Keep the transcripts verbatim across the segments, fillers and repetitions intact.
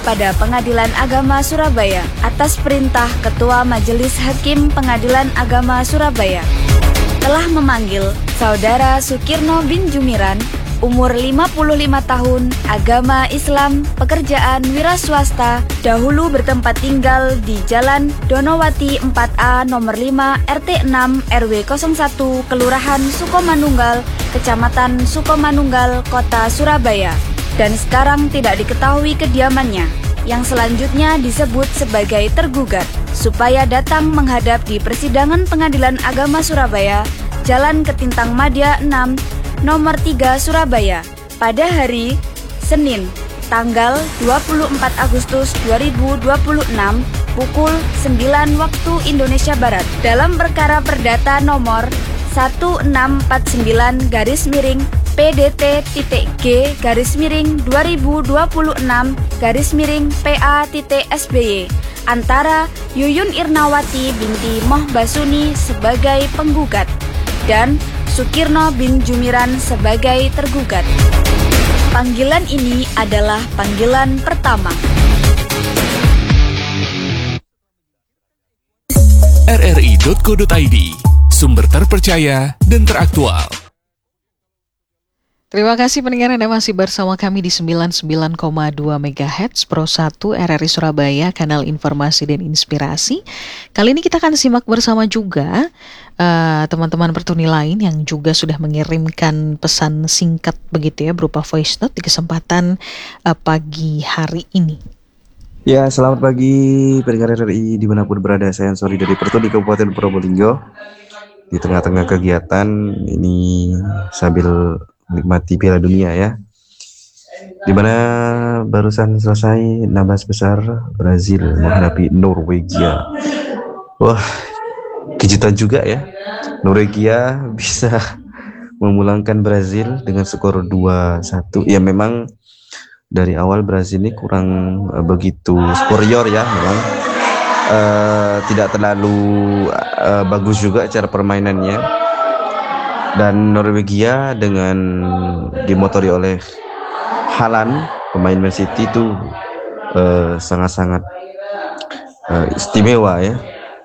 pada Pengadilan Agama Surabaya atas perintah Ketua Majelis Hakim Pengadilan Agama Surabaya telah memanggil Saudara Sukirno bin Jumiran, umur lima puluh lima tahun, agama Islam, pekerjaan wira swasta, dahulu bertempat tinggal di Jalan Donowati empat A nomor lima R T enam R W nol satu Kelurahan Sukomanunggal, Kecamatan Sukomanunggal, Kota Surabaya, dan sekarang tidak diketahui kediamannya, yang selanjutnya disebut sebagai tergugat, supaya datang menghadap di persidangan Pengadilan Agama Surabaya, Jalan Ketintang Madya enam, nomor tiga Surabaya, pada hari Senin, tanggal dua puluh empat Agustus dua ribu dua puluh enam, pukul sembilan waktu Indonesia Barat, dalam perkara perdata nomor satu enam empat sembilan garis miring P D T.G garis miring dua ribu dua puluh enam garis miring P A S B Y antara Yuyun Irnawati binti Moh Basuni sebagai penggugat dan Sukirno bin Jumiran sebagai tergugat. Panggilan ini adalah panggilan pertama. R R I titik co titik I D, sumber terpercaya dan teraktual. Terima kasih pendengar, Anda masih bersama kami di sembilan puluh sembilan koma dua megahertz Pro satu R R I Surabaya, kanal informasi dan inspirasi. Kali ini kita akan simak bersama juga uh, teman-teman Pertuni lain yang juga sudah mengirimkan pesan singkat begitu ya, berupa voice note di kesempatan uh, pagi hari ini. Ya, selamat pagi pendengar R R I dimanapun berada. Saya Ansori dari Pertuni Kabupaten Probolinggo. Di tengah-tengah kegiatan ini sambil menikmati Piala Dunia ya, dimana barusan selesai enam belas besar Brazil menghadapi Norwegia. Wah, kejutan juga ya, Norwegia bisa memulangkan Brazil dengan skor dua satu. Ya memang dari awal Brazil ini kurang uh, begitu superior ya, memang uh, tidak terlalu uh, bagus juga cara permainannya. Dan Norwegia dengan dimotori oleh Haaland, pemain Man City itu uh, sangat-sangat uh, istimewa ya.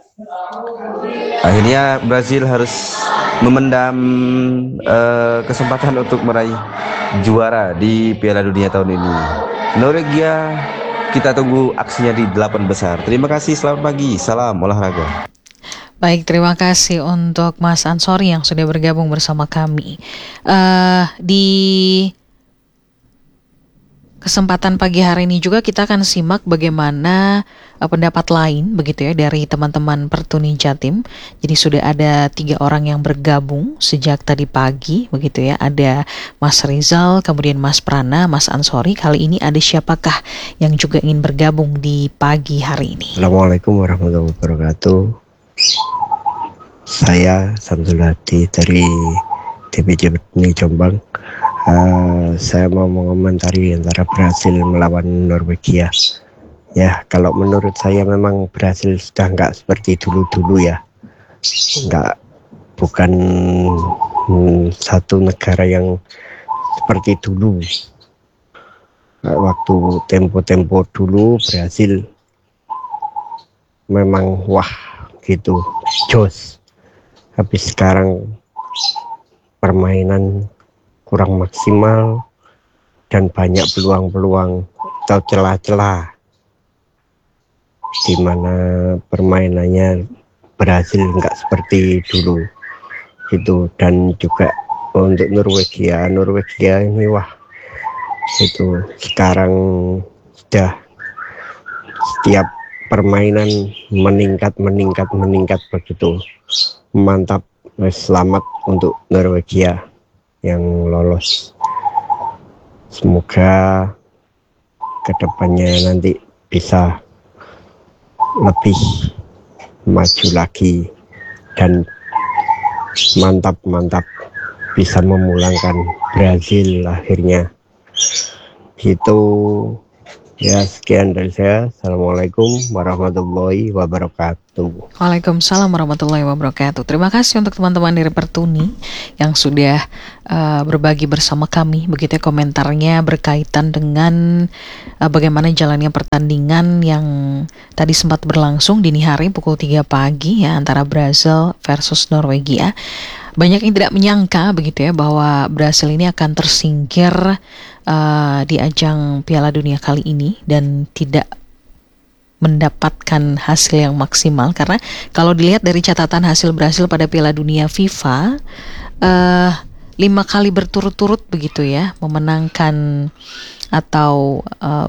Akhirnya Brazil harus memendam uh, kesempatan untuk meraih juara di Piala Dunia tahun ini. Norwegia, kita tunggu aksinya di delapan besar. Terima kasih, selamat pagi, salam olahraga. Baik, terima kasih untuk Mas Ansori yang sudah bergabung bersama kami. Uh, di kesempatan pagi hari ini juga kita akan simak bagaimana uh, pendapat lain begitu ya dari teman-teman Pertuni Jatim. Jadi sudah ada tiga orang yang bergabung sejak tadi pagi begitu ya. Ada Mas Rizal, kemudian Mas Prana, Mas Ansori. Kali ini ada siapakah yang juga ingin bergabung di pagi hari ini? Assalamualaikum warahmatullahi wabarakatuh. Saya Samsul Hadi dari D P J Pertuni Jombang. Uh, saya mau mengomentari antara Brazil melawan Norwegia. Ya, kalau menurut saya memang Brazil sudah nggak seperti dulu-dulu ya. Nggak, bukan hmm, satu negara yang seperti dulu. Waktu tempo-tempo dulu Brazil memang wah gitu, jos. Habis sekarang permainan kurang maksimal dan banyak peluang-peluang atau celah-celah di mana permainannya Brazil nggak seperti dulu gitu. Dan juga untuk Norwegia, Norwegia ini wah itu sekarang sudah setiap permainan meningkat meningkat meningkat begitu mantap. Selamat untuk Norwegia yang lolos, semoga kedepannya nanti bisa lebih maju lagi dan mantap-mantap bisa memulangkan Brazil akhirnya gitu. Ya, sekian dari saya. Assalamualaikum warahmatullahi wabarakatuh. Waalaikumsalam warahmatullahi wabarakatuh. Terima kasih untuk teman-teman dari Pertuni yang sudah uh, berbagi bersama kami begitu ya komentarnya berkaitan dengan uh, bagaimana jalannya pertandingan yang tadi sempat berlangsung dini hari pukul tiga pagi ya antara Brazil versus Norwegia. Banyak yang tidak menyangka begitu ya bahwa Brasil ini akan tersingkir uh, di ajang Piala Dunia kali ini dan tidak mendapatkan hasil yang maksimal, karena kalau dilihat dari catatan hasil Brasil pada Piala Dunia FIFA uh, lima kali berturut-turut begitu ya memenangkan atau uh,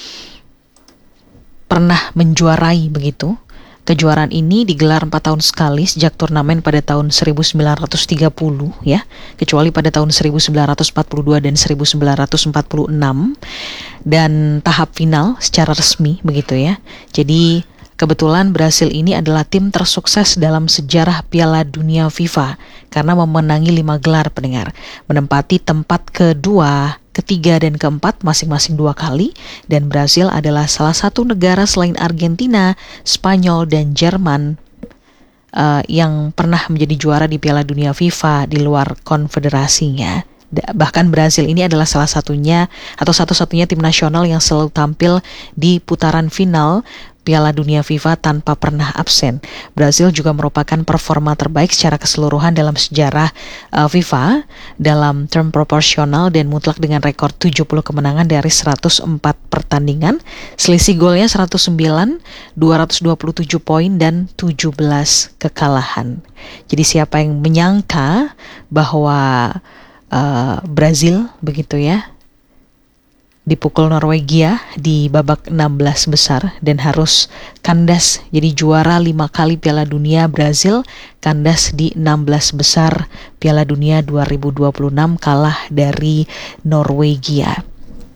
pernah menjuarai begitu. Kejuaraan ini digelar empat tahun sekali sejak turnamen pada tahun seribu sembilan ratus tiga puluh ya, kecuali pada tahun seribu sembilan ratus empat puluh dua dan seribu sembilan ratus empat puluh enam, dan tahap final secara resmi begitu ya. Jadi kebetulan Brasil ini adalah tim tersukses dalam sejarah Piala Dunia FIFA karena memenangi lima gelar pendengar, menempati tempat kedua, ketiga dan keempat masing-masing dua kali, dan Brasil adalah salah satu negara selain Argentina, Spanyol dan Jerman uh, yang pernah menjadi juara di Piala Dunia FIFA di luar konfederasinya. Bahkan Brasil ini adalah salah satunya atau satu-satunya tim nasional yang selalu tampil di putaran final Piala Dunia FIFA tanpa pernah absen. Brasil juga merupakan performa terbaik secara keseluruhan dalam sejarah uh, FIFA dalam term proporsional dan mutlak dengan rekor tujuh puluh kemenangan dari seratus empat pertandingan, selisih golnya seratus sembilan, dua ratus dua puluh tujuh poin dan tujuh belas kekalahan. Jadi siapa yang menyangka bahwa uh, Brazil begitu ya dipukul Norwegia di babak enam belas besar dan harus kandas jadi juara lima kali Piala Dunia. Brazil kandas di enam belas besar Piala Dunia dua ribu dua puluh enam, kalah dari Norwegia.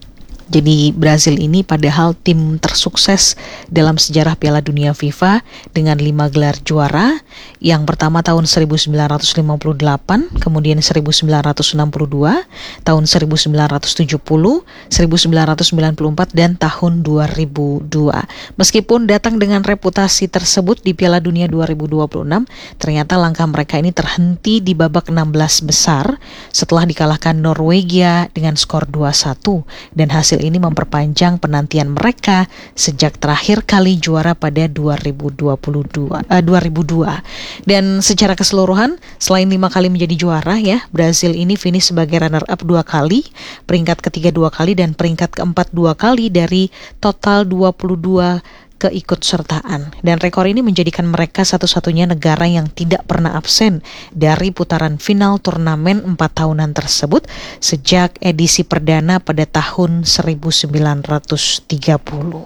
Jadi Brasil ini padahal tim tersukses dalam sejarah Piala Dunia FIFA dengan lima gelar juara. Yang pertama tahun seribu sembilan ratus lima puluh delapan, kemudian seribu sembilan ratus enam puluh dua, tahun seribu sembilan ratus tujuh puluh, seribu sembilan ratus sembilan puluh empat, dan tahun dua ribu dua. Meskipun datang dengan reputasi tersebut di Piala Dunia dua ribu dua puluh enam, ternyata langkah mereka ini terhenti di babak enam belas besar setelah dikalahkan Norwegia dengan skor dua satu, dan hasil ini memperpanjang penantian mereka sejak terakhir kali juara pada dua ribu dua puluh dua, uh, dua ribu dua. Dan secara keseluruhan selain lima kali menjadi juara ya, Brasil ini finish sebagai runner up dua kali, peringkat ketiga dua kali, dan peringkat keempat dua kali dari total dua puluh dua keikutsertaan. Dan rekor ini menjadikan mereka satu-satunya negara yang tidak pernah absen dari putaran final turnamen empat tahunan tersebut sejak edisi perdana pada tahun seribu sembilan ratus tiga puluh.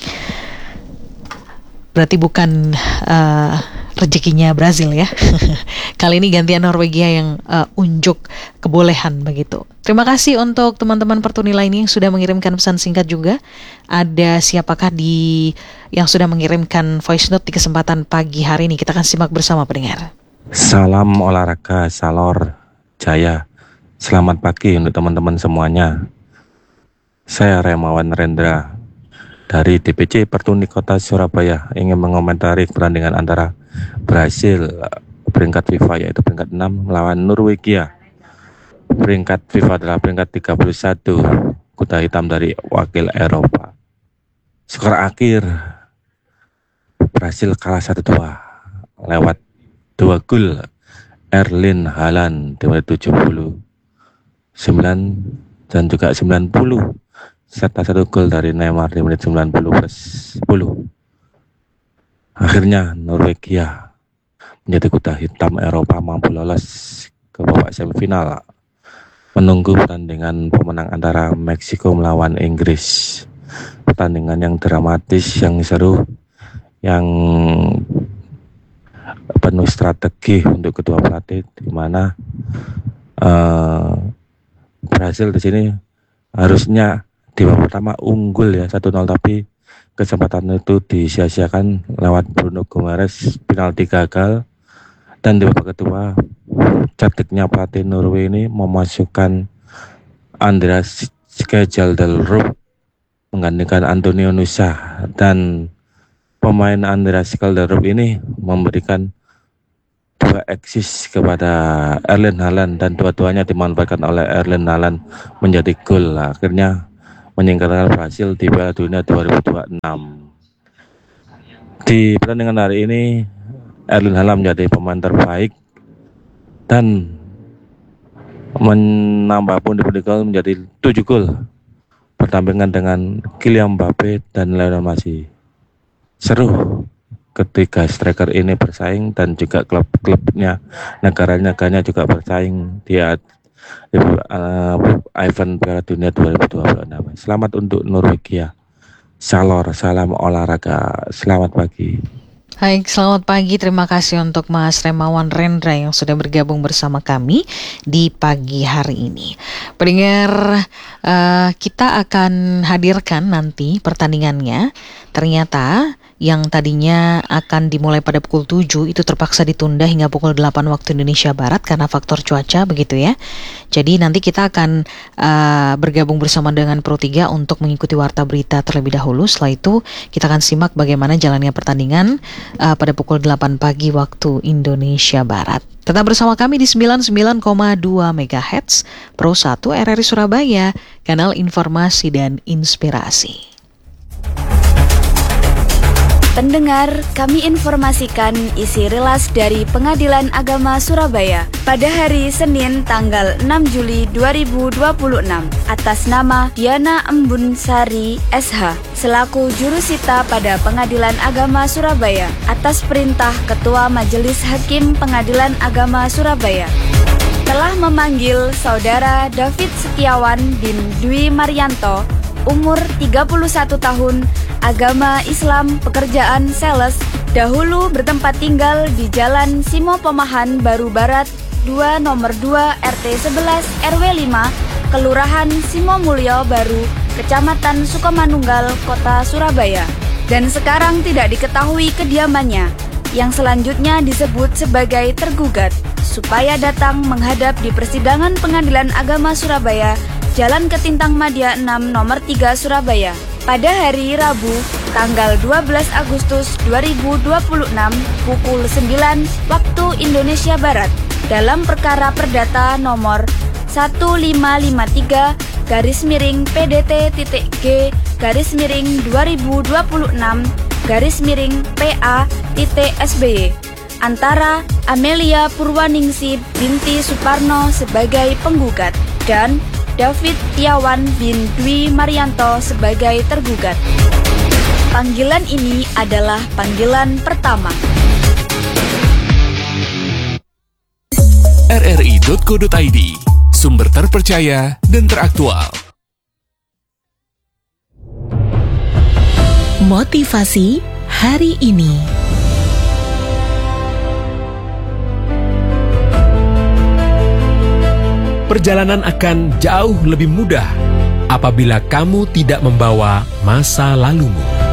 Berarti bukan uh, rezekinya Brazil ya. Kali ini gantian Norwegia yang uh, unjuk kebolehan begitu. Terima kasih untuk teman-teman Pertuni lainnya yang sudah mengirimkan pesan singkat juga. Ada siapakah di yang sudah mengirimkan voice note di kesempatan pagi hari ini? Kita akan simak bersama pendengar. Salam olahraga Salor Jaya. Selamat pagi untuk teman-teman semuanya. Saya Remawan Rendra dari D P C Pertuni Kota Surabaya ingin mengomentari pertandingan antara Brasil peringkat FIFA yaitu peringkat enam melawan Norwegia peringkat FIFA adalah peringkat tiga puluh satu, kuda hitam dari wakil Eropa. Skor akhir Brasil kalah satu dua lewat dua gol Erling Haaland di menit tujuh puluh sembilan dan juga sembilan puluh, serta satu gol dari Neymar di menit sembilan puluh plus sepuluh. Akhirnya Norwegia menjadi kuda hitam Eropa mampu lolos ke babak semifinal, menunggu pertandingan pemenang antara Meksiko melawan Inggris. Pertandingan yang dramatis, yang seru, yang penuh strategi untuk kedua pelatih, di mana uh, Brasil di sini harusnya di babak pertama unggul ya satu nol, tapi kesempatan itu disia-siakan lewat Bruno Gomes, penalti gagal. Dan di babak kedua cerdiknya pelatih Norway ini memasukkan Andreas Skjelderup menggantikan Antonio Nusa, dan pemain Andreas Calderup ini memberikan dua eksis kepada Erling Haaland dan dua-duanya dimanfaatkan oleh Erling Haaland menjadi gol. Akhirnya menyingkirkan Brasil di Piala Dunia dua ribu dua puluh enam. Di pertandingan hari ini Erling Haaland menjadi pemain terbaik dan menambah pundi-pundi gol menjadi tujuh gol berdampingan dengan Kylian Mbappe dan Lionel Messi. Seru ketiga striker ini bersaing dan juga klub-klubnya, negara-negaranya juga bersaing di, di uh, event Piala Dunia dua ribu dua puluh enam. Selamat untuk Norwegia. Salor, salam olahraga. Selamat pagi. Baik, selamat pagi. Terima kasih untuk Mas Remawan Rendra yang sudah bergabung bersama kami di pagi hari ini. Pendengar, uh, kita akan hadirkan nanti pertandingannya. Ternyata yang tadinya akan dimulai pada pukul tujuh itu terpaksa ditunda hingga pukul delapan waktu Indonesia Barat karena faktor cuaca, begitu ya. Jadi nanti kita akan uh, bergabung bersama dengan Pro tiga untuk mengikuti warta berita terlebih dahulu. Setelah itu kita akan simak bagaimana jalannya pertandingan uh, pada pukul delapan pagi waktu Indonesia Barat. Tetap bersama kami di sembilan puluh sembilan koma dua megahertz Pro satu R R I Surabaya, kanal informasi dan inspirasi. Pendengar, kami informasikan isi rilas dari Pengadilan Agama Surabaya pada hari Senin tanggal enam Juli dua ribu dua puluh enam atas nama Diana Embun Sari S H selaku jurusita pada Pengadilan Agama Surabaya atas perintah Ketua Majelis Hakim Pengadilan Agama Surabaya telah memanggil Saudara David Setiawan bin Dwi Marianto, umur tiga puluh satu tahun, agama Islam, pekerjaan sales, dahulu bertempat tinggal di Jalan Simo Pemahan Baru Barat dua nomor dua R T sebelas R W lima, Kelurahan Simo Mulyo Baru, Kecamatan Sukomanunggal, Kota Surabaya, dan sekarang tidak diketahui kediamannya, yang selanjutnya disebut sebagai tergugat, supaya datang menghadap di persidangan Pengadilan Agama Surabaya, Jalan Ketintang Madya enam nomor tiga Surabaya pada hari Rabu tanggal dua belas Agustus dua ribu dua puluh enam pukul sembilan waktu Indonesia Barat dalam perkara perdata nomor satu lima lima tiga garis miring P D T.G garis miring dua ribu dua puluh enam garis miring P A S B Y antara Amelia Purwaningsi binti Suparno sebagai penggugat dan David Tiawan bin Dwi Marianto sebagai tergugat. Panggilan ini adalah panggilan pertama. R R I titik co titik I D, sumber terpercaya dan teraktual. Motivasi hari ini. Perjalanan akan jauh lebih mudah apabila kamu tidak membawa masa lalumu.